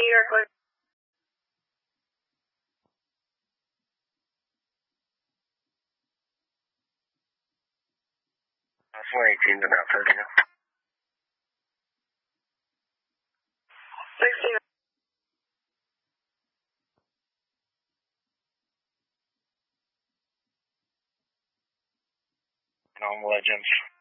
New York, 418 to about 30 now. 16. On Legends.